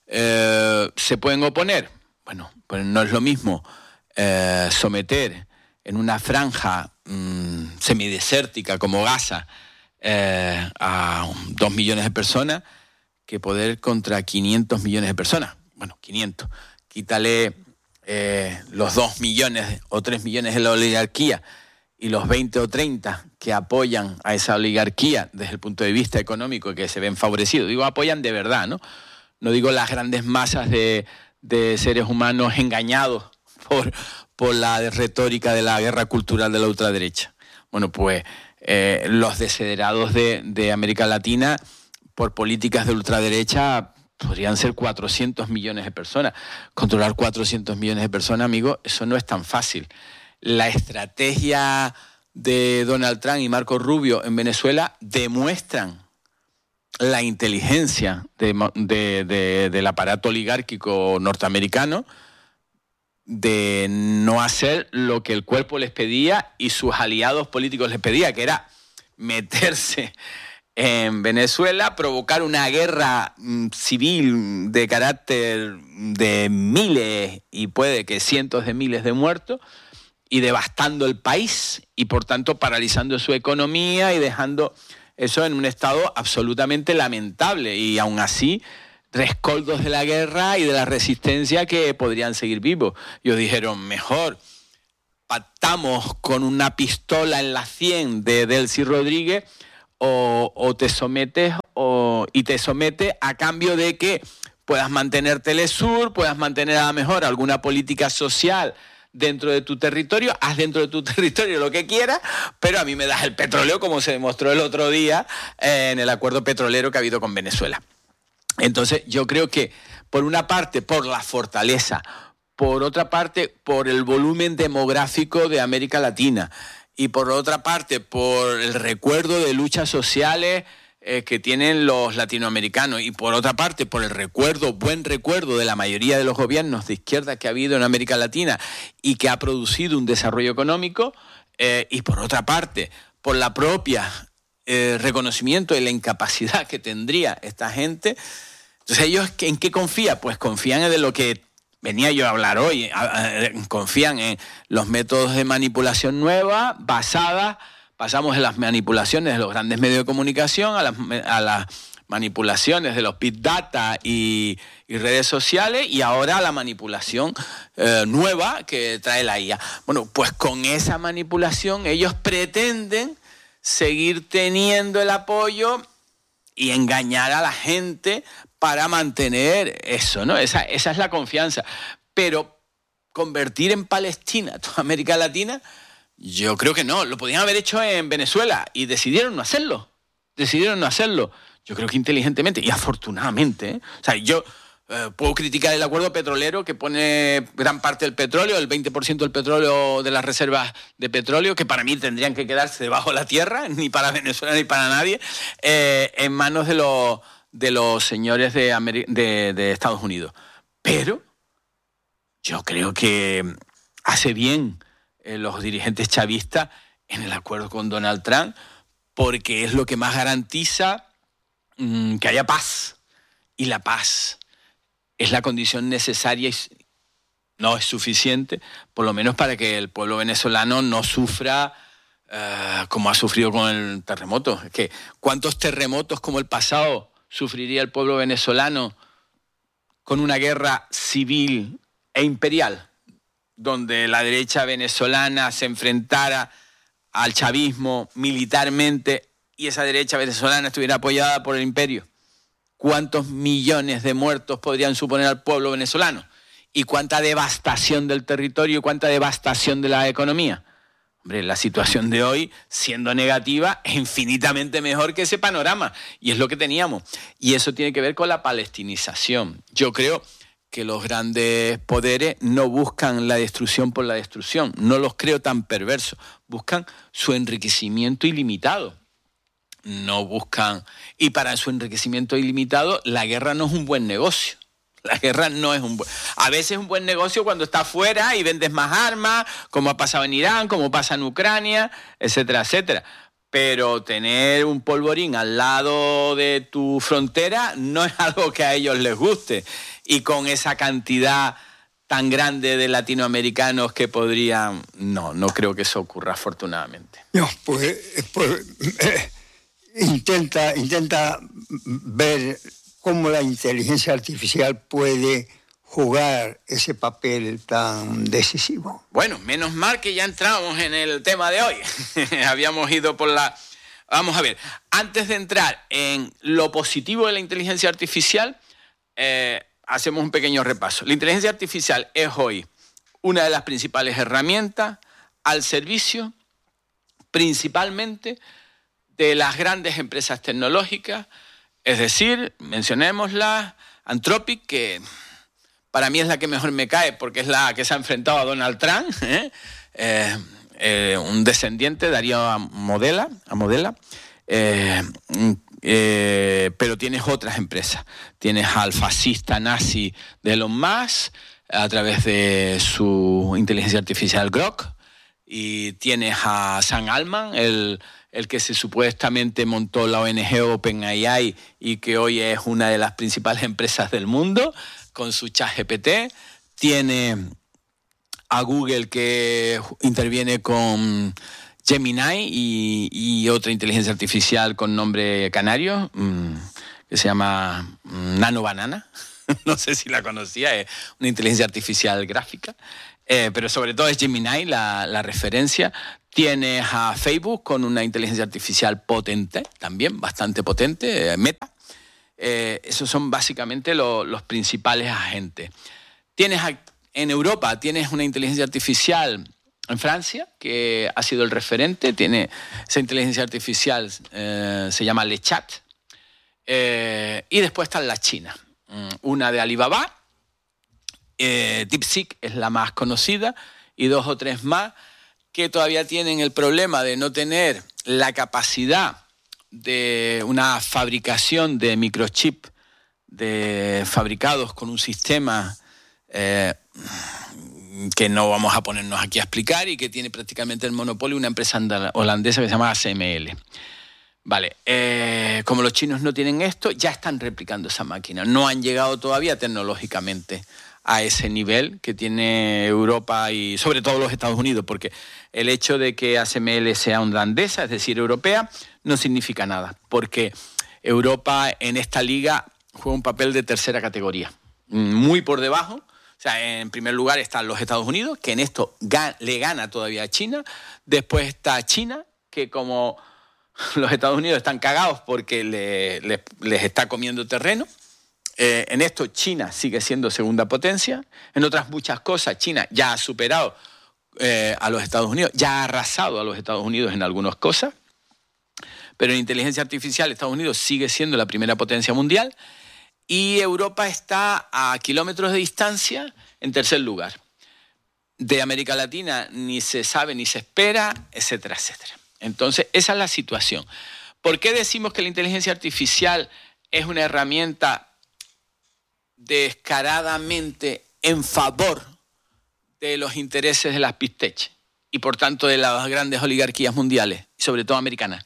eh, se pueden oponer. Bueno, pues no es lo mismo eh, someter en una franja mmm, semidesértica como Gaza eh, a dos millones de personas que poder contra quinientos millones de personas. Bueno, quinientos. Quítale eh, los dos millones o tres millones de la oligarquía y los veinte o treinta que apoyan a esa oligarquía desde el punto de vista económico, que se ven favorecidos. Digo, apoyan de verdad, ¿no? No digo las grandes masas de, de seres humanos engañados por, por la retórica de la guerra cultural de la ultraderecha. Bueno, pues eh, los desiderados de, de América Latina, por políticas de ultraderecha, podrían ser cuatrocientos millones de personas. Controlar cuatrocientos millones de personas, amigo, eso no es tan fácil. La estrategia de Donald Trump y Marco Rubio en Venezuela demuestran la inteligencia de, de, de, del aparato oligárquico norteamericano de no hacer lo que el cuerpo les pedía y sus aliados políticos les pedía, que era meterse en Venezuela, provocar una guerra mm, civil de carácter de miles y puede que cientos de miles de muertos, y devastando el país y por tanto paralizando su economía y dejando eso en un estado absolutamente lamentable, y aún así rescoldos de la guerra y de la resistencia que podrían seguir vivos. Ellos dijeron, mejor pactamos con una pistola en la sien de Delcy Rodríguez o, o te sometes o, y te sometes a cambio de que puedas mantener Telesur, puedas mantener a lo mejor alguna política social dentro de tu territorio, haz dentro de tu territorio lo que quieras, pero a mí me das el petróleo, como se demostró el otro día eh, en el acuerdo petrolero que ha habido con Venezuela. Entonces yo creo que por una parte por la fortaleza, por otra parte por el volumen demográfico de América Latina y por otra parte por el recuerdo de luchas sociales eh, que tienen los latinoamericanos y por otra parte por el recuerdo, buen recuerdo de la mayoría de los gobiernos de izquierda que ha habido en América Latina y que ha producido un desarrollo económico eh, y por otra parte por la propia eh, reconocimiento de la incapacidad que tendría esta gente. Entonces, ¿ellos en qué confían? Pues confían en lo que venía yo a hablar hoy. Confían en los métodos de manipulación nueva, basadas, pasamos de las manipulaciones de los grandes medios de comunicación a las, a las manipulaciones de los big data y, y redes sociales, y ahora a la manipulación eh, nueva que trae la I A. Bueno, pues con esa manipulación ellos pretenden seguir teniendo el apoyo y engañar a la gente para mantener eso, ¿no? Esa, esa es la confianza. Pero convertir en Palestina toda América Latina, yo creo que no. Lo podían haber hecho en Venezuela y decidieron no hacerlo. Decidieron no hacerlo. Yo creo que inteligentemente y afortunadamente, ¿eh? O sea, yo eh, puedo criticar el acuerdo petrolero que pone gran parte del petróleo, el veinte por ciento del petróleo, de las reservas de petróleo, que para mí tendrían que quedarse debajo de la tierra, ni para Venezuela ni para nadie, eh, en manos de los... de los señores de, Ameri- de, de Estados Unidos. Pero yo creo que hace bien eh, los dirigentes chavistas en el acuerdo con Donald Trump, porque es lo que más garantiza mmm, que haya paz. Y la paz es la condición necesaria y no es suficiente, por lo menos para que el pueblo venezolano no sufra uh, como ha sufrido con el terremoto. Es que ¿cuántos terremotos como el pasado sufriría el pueblo venezolano con una guerra civil e imperial, donde la derecha venezolana se enfrentara al chavismo militarmente y esa derecha venezolana estuviera apoyada por el imperio? ¿Cuántos millones de muertos podrían suponer al pueblo venezolano? ¿Y cuánta devastación del territorio y cuánta devastación de la economía? Hombre, la situación de hoy, siendo negativa, es infinitamente mejor que ese panorama. Y es lo que teníamos. Y eso tiene que ver con la palestinización. Yo creo que los grandes poderes no buscan la destrucción por la destrucción. No los creo tan perversos. Buscan su enriquecimiento ilimitado. No buscan... Y para su enriquecimiento ilimitado, la guerra no es un buen negocio. La guerra no es un buen... A veces es un buen negocio cuando estás fuera y vendes más armas, como ha pasado en Irán, como pasa en Ucrania, etcétera, etcétera. Pero tener un polvorín al lado de tu frontera no es algo que a ellos les guste. Y con esa cantidad tan grande de latinoamericanos que podrían... No, no creo que eso ocurra, afortunadamente. No, pues... pues eh, intenta, intenta ver cómo la inteligencia artificial puede jugar ese papel tan decisivo. Bueno, menos mal que ya entramos en el tema de hoy. Habíamos ido por la... Vamos a ver, antes de entrar en lo positivo de la inteligencia artificial, eh, hacemos un pequeño repaso. La inteligencia artificial es hoy una de las principales herramientas al servicio, principalmente, de las grandes empresas tecnológicas. Es decir, mencionémosla, Anthropic, que para mí es la que mejor me cae porque es la que se ha enfrentado a Donald Trump, ¿eh? Eh, eh, un descendiente, Darío Amodela, Amodela eh, eh, pero tienes otras empresas. Tienes al fascista nazi de Elon Musk a través de su inteligencia artificial Grok, y tienes a Sam Altman, el, el que se supuestamente montó la O N G OpenAI y que hoy es una de las principales empresas del mundo, con su ChatGPT. Tiene a Google, que interviene con Gemini y, y otra inteligencia artificial con nombre canario, mmm, que se llama Nano Banana. No sé si la conocía, es una inteligencia artificial gráfica. Eh, pero sobre todo es Gemini la, la referencia. Tienes a Facebook con una inteligencia artificial potente, también bastante potente, eh, Meta. Eh, esos son básicamente lo, los principales agentes. Tienes a, en Europa tienes una inteligencia artificial en Francia, que ha sido el referente. Tiene, esa inteligencia artificial eh, se llama LeChat. Eh, y después está la China. Una de Alibaba, Eh, DeepSeek es la más conocida, y dos o tres más que todavía tienen el problema de no tener la capacidad de una fabricación de microchip de fabricados con un sistema eh, que no vamos a ponernos aquí a explicar, y que tiene prácticamente el monopolio una empresa holandesa que se llama A S M L. Vale, eh, como los chinos no tienen esto, ya están replicando esa máquina. No han llegado todavía tecnológicamente a ese nivel que tiene Europa y sobre todo los Estados Unidos, porque el hecho de que A S M L sea holandesa, es decir, europea, no significa nada, porque Europa en esta liga juega un papel de tercera categoría, muy por debajo. O sea, en primer lugar están los Estados Unidos, que en esto le gana todavía a China. Después está China, que como los Estados Unidos están cagados porque le, le, les está comiendo terreno. Eh, en esto China sigue siendo segunda potencia. En otras muchas cosas China ya ha superado eh, a los Estados Unidos, ya ha arrasado a los Estados Unidos en algunas cosas. Pero en inteligencia artificial Estados Unidos sigue siendo la primera potencia mundial, y Europa está a kilómetros de distancia en tercer lugar. De América Latina ni se sabe ni se espera, etcétera, etcétera. Entonces esa es la situación. ¿Por qué decimos que la inteligencia artificial es una herramienta descaradamente en favor de los intereses de las Big Tech y por tanto de las grandes oligarquías mundiales, y sobre todo americanas?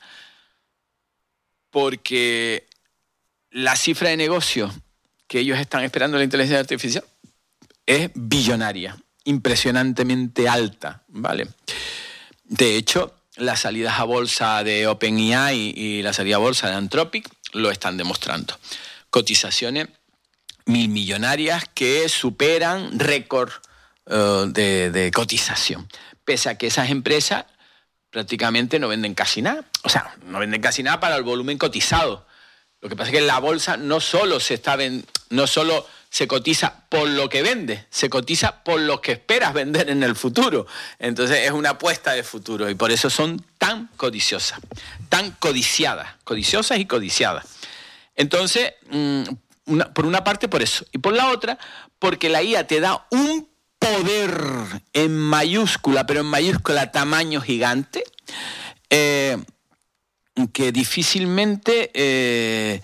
Porque la cifra de negocio que ellos están esperando de la inteligencia artificial es billonaria, impresionantemente alta, ¿vale? De hecho, las salidas a bolsa de OpenAI y la salida a bolsa de Anthropic lo están demostrando. Cotizaciones mil millonarias que superan récord uh, de, de cotización, pese a que esas empresas prácticamente no venden casi nada. O sea, no venden casi nada para el volumen cotizado. Lo que pasa es que en la bolsa no solo se está ven- no solo se cotiza por lo que vende, se cotiza por lo que esperas vender en el futuro. Entonces es una apuesta de futuro, y por eso son tan codiciosas, tan codiciadas, codiciosas y codiciadas. Entonces, una, por una parte por eso, y por la otra porque la I A te da un poder en mayúscula, pero en mayúscula tamaño gigante, eh, que difícilmente eh,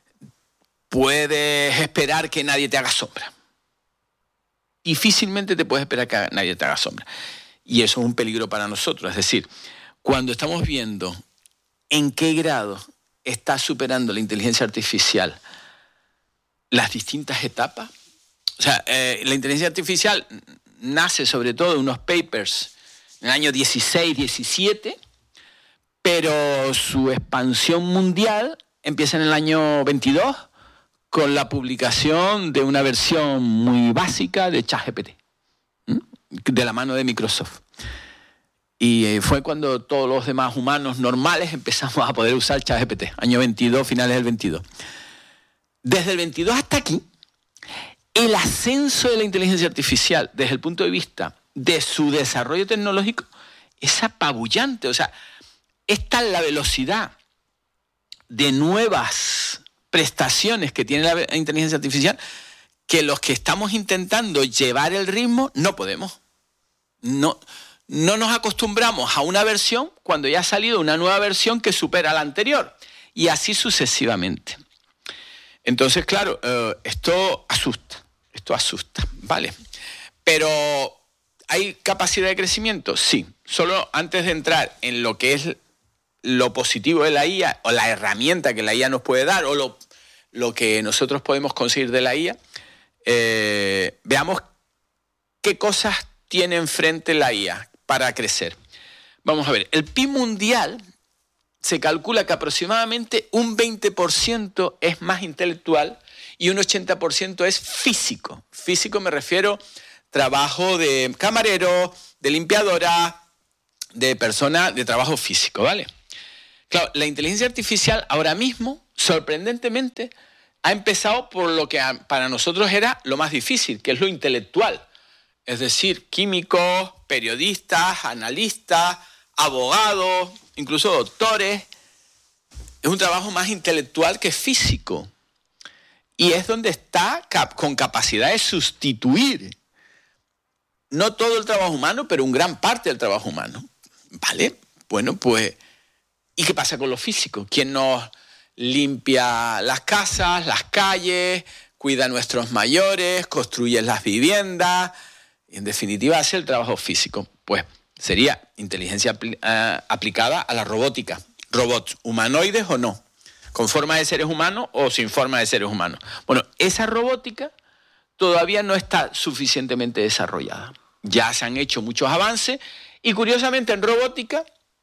puedes esperar que nadie te haga sombra. Difícilmente te puedes esperar que nadie te haga sombra. Y eso es un peligro para nosotros. Es decir, cuando estamos viendo en qué grado está superando la inteligencia artificial las distintas etapas. O sea, eh, la inteligencia artificial nace sobre todo de unos papers en el año dieciséis, diecisiete, pero su expansión mundial empieza en el año veintidós con la publicación de una versión muy básica de ChatGPT, ¿m? de la mano de Microsoft. Y fue cuando todos los demás humanos normales empezamos a poder usar ChatGPT, año veintidós, finales del veintidós. Desde el veintidós hasta aquí, el ascenso de la inteligencia artificial desde el punto de vista de su desarrollo tecnológico es apabullante. O sea, es tal la velocidad de nuevas prestaciones que tiene la inteligencia artificial que los que estamos intentando llevar el ritmo no podemos. No, no nos acostumbramos a una versión cuando ya ha salido una nueva versión que supera a la anterior, y así sucesivamente. Entonces, claro, eh, esto asusta, esto asusta, ¿vale? Pero ¿Hay capacidad de crecimiento? Sí. Solo antes de entrar en lo que es lo positivo de la I A, o la herramienta que la I A nos puede dar, o lo, lo que nosotros podemos conseguir de la I A, eh, veamos qué cosas tiene enfrente la I A para crecer. Vamos a ver, el P I B mundial se calcula que aproximadamente un veinte por ciento es más intelectual y un ochenta por ciento es físico. Físico me refiero trabajo de camarero, de limpiadora, de persona de trabajo físico, ¿vale? Claro, la inteligencia artificial ahora mismo, sorprendentemente, ha empezado por lo que para nosotros era lo más difícil, que es lo intelectual. Es decir, químicos, periodistas, analistas, abogados, incluso doctores. Es un trabajo más intelectual que físico. Y es donde está cap- con capacidad de sustituir, no todo el trabajo humano, pero una gran parte del trabajo humano. ¿Vale? Bueno, pues, ¿y qué pasa con lo físico? ¿Quién nos limpia las casas, las calles, cuida a nuestros mayores, construye las viviendas? En definitiva, hace el trabajo físico. Pues sería inteligencia apl- uh, aplicada a la robótica. Robots, humanoides o no, con forma de seres humanos o sin forma de seres humanos. Bueno, esa robótica todavía no está suficientemente desarrollada. Ya se han hecho muchos avances y, curiosamente, en robótica,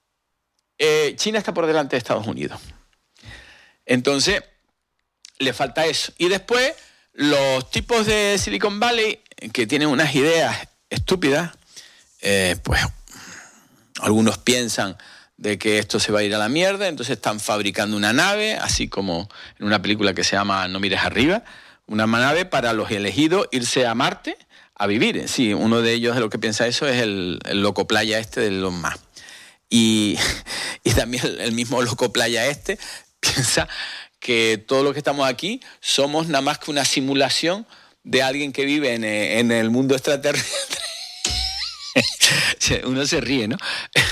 eh, China está por delante de Estados Unidos. Entonces, le falta eso. Y después, los tipos de Silicon Valley que tienen unas ideas estúpidas, eh, pues algunos piensan de que esto se va a ir a la mierda, entonces están fabricando una nave, así como en una película que se llama No mires arriba, una nave para los elegidos irse a Marte a vivir. Sí, uno de ellos de lo que piensa eso es el, el loco playa este de Elon Musk. Y, y también el, el mismo loco playa este piensa que todos los que estamos aquí somos nada más que una simulación de alguien que vive en, en el mundo extraterrestre. Uno se ríe, ¿no?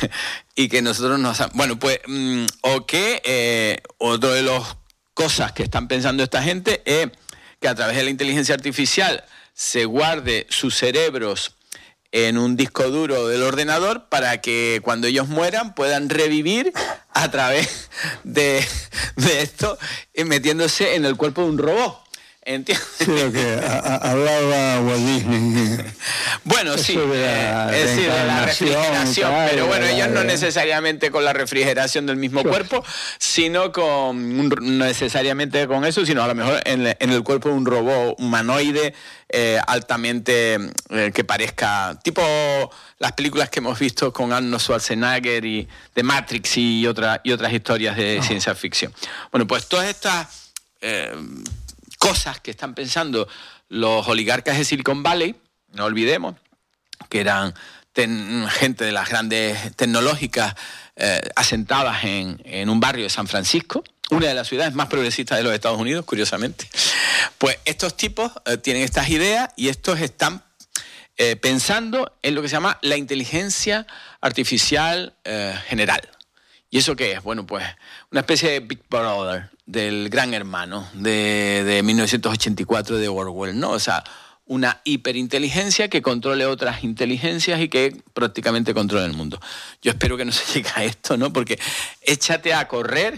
Y que nosotros nos... Bueno, pues, mmm, o que eh, otro de las cosas que están pensando esta gente es que a través de la inteligencia artificial se guarde sus cerebros en un disco duro del ordenador para que cuando ellos mueran puedan revivir a través de, de esto, metiéndose en el cuerpo de un robot. ¿Entiendes? Sí, lo que a, a, hablaba Walt Disney. Bueno, sí, de la, eh, es decir, de la refrigeración, tal, pero bueno, ellos no necesariamente con la refrigeración del mismo sure. cuerpo, sino con, un, no necesariamente con eso, sino a lo mejor en, en el cuerpo de un robot humanoide eh, altamente eh, que parezca, tipo las películas que hemos visto con Arnold Schwarzenegger y de Matrix y, otra, y otras historias de oh. ciencia ficción. Bueno, pues todas estas... Eh, cosas que están pensando los oligarcas de Silicon Valley, no olvidemos, que eran ten, gente de las grandes tecnológicas eh, asentadas en, en un barrio de San Francisco, una de las ciudades más progresistas de los Estados Unidos, curiosamente. Pues estos tipos eh, tienen estas ideas y estos están eh, pensando en lo que se llama la inteligencia artificial eh, general. ¿Y eso qué es? Bueno, pues una especie de Big Brother, del Gran Hermano de, de mil novecientos ochenta y cuatro de Orwell, ¿no? O sea, una hiperinteligencia que controle otras inteligencias y que prácticamente controle el mundo. Yo espero que no se llegue a esto, ¿no? Porque échate a correr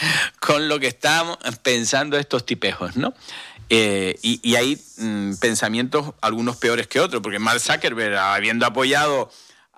con lo que están pensando estos tipejos, ¿no? Eh, y, y hay mmm, pensamientos, algunos peores que otros, porque Mark Zuckerberg, habiendo apoyado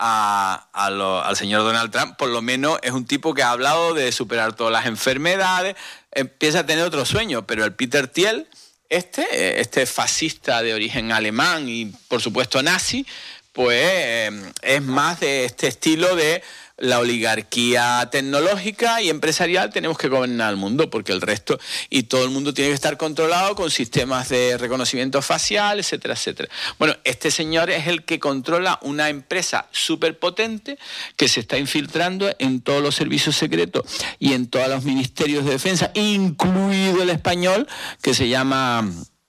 A, a lo, al señor Donald Trump, por lo menos es un tipo que ha hablado de superar todas las enfermedades, empieza a tener otro sueño, pero el Peter Thiel, este, este fascista de origen alemán y por supuesto nazi, pues eh, es más de este estilo de la oligarquía tecnológica y empresarial, tenemos que gobernar el mundo porque el resto, y todo el mundo tiene que estar controlado con sistemas de reconocimiento facial, etcétera, etcétera. Bueno, este señor es el que controla una empresa súper potente que se está infiltrando en todos los servicios secretos y en todos los ministerios de defensa, incluido el español, que se llama...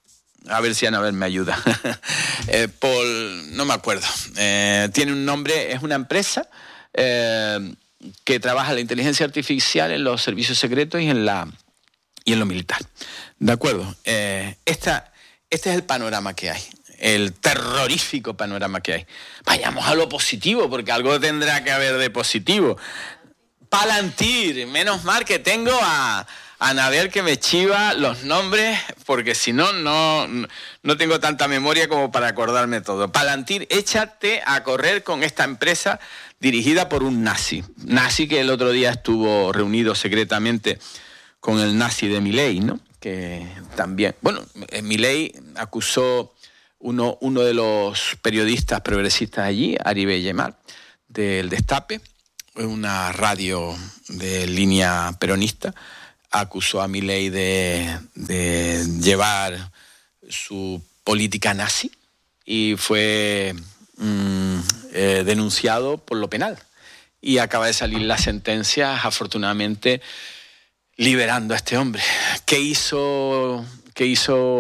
A ver si Anabel me ayuda. eh, Paul, no me acuerdo. Eh, tiene un nombre, es una empresa eh, que trabaja la inteligencia artificial en los servicios secretos y en la y en lo militar. ¿De acuerdo? Eh, esta, este es el panorama que hay. el terrorífico panorama que hay. Vayamos a lo positivo, porque algo tendrá que haber de positivo. Palantir, menos mal que tengo a, a Anabel que me chiva los nombres, porque si no, no, no tengo tanta memoria como para acordarme todo. Palantir, échate a correr con esta empresa dirigida por un nazi. Nazi que el otro día estuvo reunido secretamente con el nazi de Milei, ¿no? Que también, bueno, Milei acusó uno, uno de los periodistas progresistas allí, Ari Bellemar, del Destape, una radio de línea peronista, acusó a Milei de, de llevar su política nazi y fue mm, eh, denunciado por lo penal. Y acaba de salir la sentencia, afortunadamente, liberando a este hombre. ¿Qué hizo, qué hizo